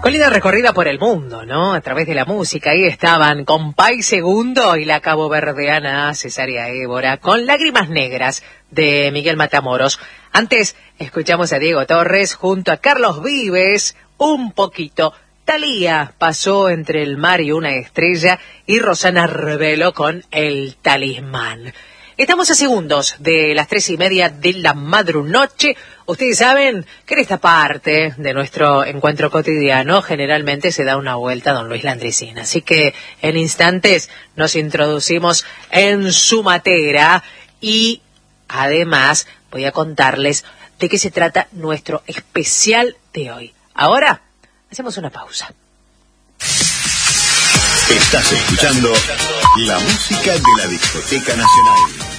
Con linda recorrida por el mundo, ¿no? A través de la música. Ahí estaban Compay Segundo y la caboverdiana Cesárea Évora con Lágrimas Negras de Miguel Matamoros. Antes escuchamos a Diego Torres junto a Carlos Vives, Un Poquito. Thalía pasó Entre el mar y una estrella y Rosana Rebelo con El Talismán. Estamos a segundos de las 3:30 de la madrunoche. Ustedes saben que en esta parte de nuestro encuentro cotidiano generalmente se da una vuelta don Luis Landricina. Así que en instantes nos introducimos en su materia y además voy a contarles de qué se trata nuestro especial de hoy. Ahora hacemos una pausa. Estás escuchando la música de la Discoteca Nacional.